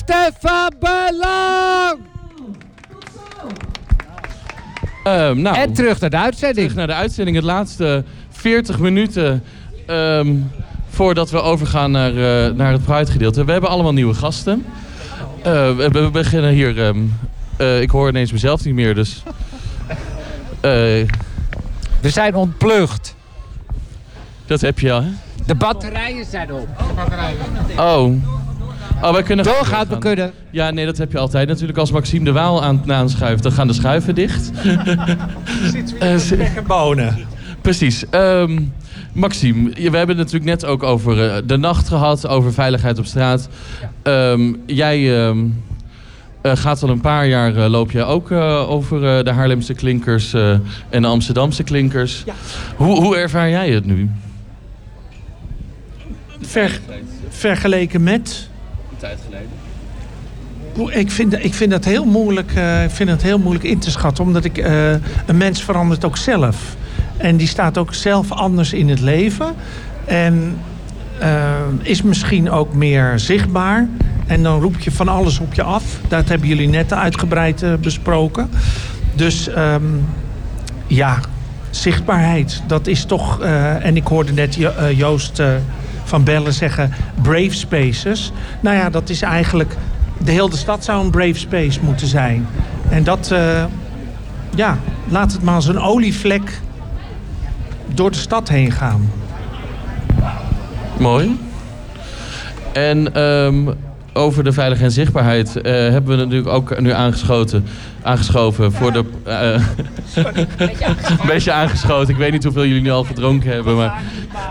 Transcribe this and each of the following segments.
rechten van belang. En terug naar de uitzending. Terug naar de uitzending. Het laatste 40 minuten voordat we overgaan naar het Pride gedeelte. We hebben allemaal nieuwe gasten. We beginnen hier... ik hoor ineens mezelf niet meer, dus... We zijn ontplucht. Dat heb je al, hè? De batterijen zijn op. Wij kunnen doorgaan, we kunnen. Ja, nee, dat heb je altijd. Natuurlijk als Maxime de Waal aanschuift, dan gaan de schuiven dicht. Zit weer in bonen. Precies. Maxime, we hebben het natuurlijk net ook over de nacht gehad, over veiligheid op straat. Jij gaat al een paar jaar, loop je ook over de Haarlemse klinkers en de Amsterdamse klinkers. Ja. Hoe ervaar jij het nu? Vergeleken met? Een tijd geleden. Ik vind dat heel moeilijk, in te schatten, omdat een mens verandert ook zelf. En die staat ook zelf anders in het leven. En is misschien ook meer zichtbaar. En dan roep je van alles op je af. Dat hebben jullie net uitgebreid besproken. Dus zichtbaarheid. Dat is toch... en ik hoorde net Joost van Bellen zeggen... brave spaces. Nou ja, dat is eigenlijk... De hele stad zou een brave space moeten zijn. En dat... laat het maar als een olievlek... door de stad heen gaan. Mooi. En over de veiligheid en zichtbaarheid hebben we natuurlijk ook nu aangeschoven voor de... een beetje aangeschoten. Ik weet niet hoeveel jullie nu al gedronken hebben, maar...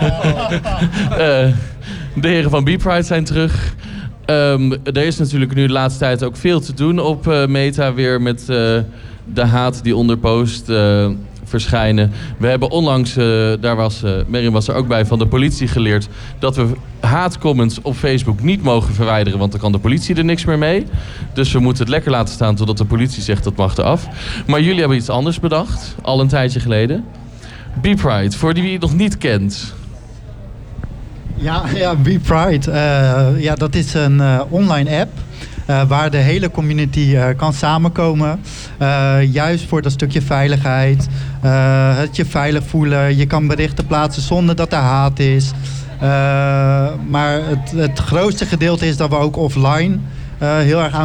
de heren van B-Pride zijn terug. Er is natuurlijk nu de laatste tijd ook veel te doen op Meta weer met de haat die onder post verschijnen. We hebben onlangs, Meriem was er ook bij, van de politie geleerd dat we haatcomments op Facebook niet mogen verwijderen, want dan kan de politie er niks meer mee. Dus we moeten het lekker laten staan totdat de politie zegt dat mag eraf. Maar jullie hebben iets anders bedacht, al een tijdje geleden. B-Pride, voor wie het nog niet kent. Ja, B-Pride. Dat is een online app. Waar de hele community kan samenkomen. Juist voor dat stukje veiligheid. Het je veilig voelen. Je kan berichten plaatsen zonder dat er haat is. Maar het grootste gedeelte is dat we ook offline heel erg aan